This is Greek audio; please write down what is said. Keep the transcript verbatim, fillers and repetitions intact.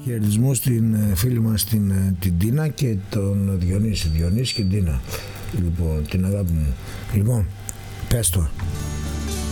Χαιρετισμού στην φίλη μας την, την Τίνα και τον Διονύση. Διονύση και Τίνα. Λοιπόν, την αγάπη μου. Λοιπόν, πες το.